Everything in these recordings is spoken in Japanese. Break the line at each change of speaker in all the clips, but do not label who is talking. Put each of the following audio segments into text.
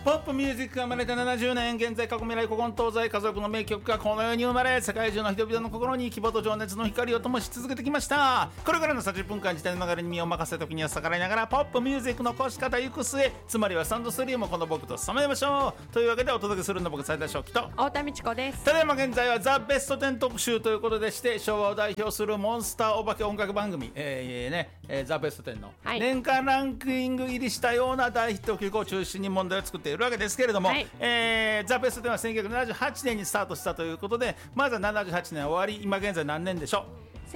ポップミュージックが生まれて70年、現在過去未来古今東西家族の名曲がこの世に生まれ、世界中の人々の心に希望と情熱の光を灯し続けてきました。これからの30分間自体の流れに身を任せ、時には逆らいながらポップミュージックの越し方行く末、つまりはスタンドスリーもこの僕と務めましょうというわけで、お届けするの僕斉田正樹と
太田美智子です。
ただいま現在はザ・ベスト10特集ということでして、昭和を代表するモンスターお化け音楽番組、ザ・ベスト10の年間ランキング入りしたような大ヒット曲を中心に問題を作っているわけですけれども、ザ・ベスト10は1978年にスタートしたということで、まずは78年終わり、今現在何年でしょう。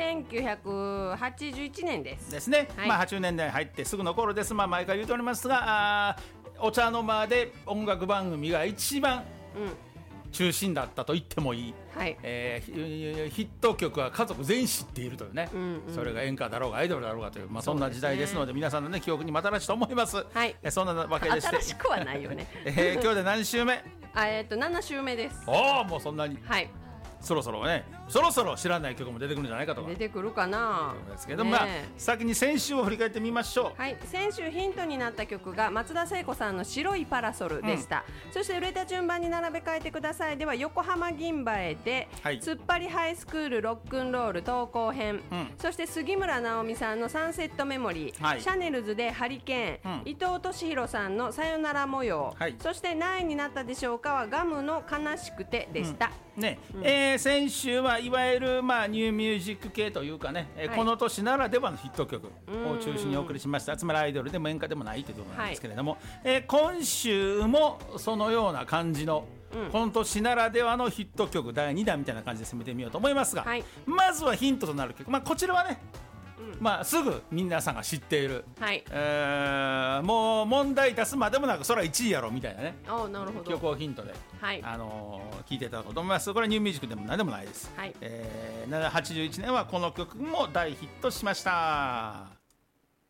1981年です
ね、80年代に入ってすぐの頃です。毎回言うておりますが、お茶の間で音楽番組が一番、中心だったと言ってもいい、ヒット曲は家族全員知っているというね、それが演歌だろうがアイドルだろうがという、そんな時代ですので、皆さんの、記憶にも新しいと思います、そんなわけでして、
新しくはないよね
今日で何週目
7週目です。
もうそんなに、そろそろ知らない曲も出てくるんじゃないかとか
出てくるかな
ですけど、先に先週を振り返ってみましょう。
先週ヒントになった曲が松田聖子さんの白いパラソルでした、そして売れた順番に並べ替えてください。では横浜銀蝿で、突っ張りハイスクールロックンロール投稿編、そして杉村直美さんのサンセットメモリー、シャネルズでハリケーン、伊藤俊弘さんのさよなら模様、そして何位になったでしょうかはガムの悲しくてでした、先週はいわゆる、ニューミュージック系というかね、この年ならではのヒット曲を中心にお送りしました。つまりアイドルでも演歌でもないというところなんですけれども、今週もそのような感じの、この年ならではのヒット曲第2弾みたいな感じで攻めてみようと思いますが、まずはヒントとなる曲、こちらはね、すぐ皆さんが知っている、もう問題出すまでもなくそれは1位やろみたいなね、曲をヒントで、聞いていただこうと思います。これはニューミュージックでも何でもないです。81年はこの曲も大ヒットしました。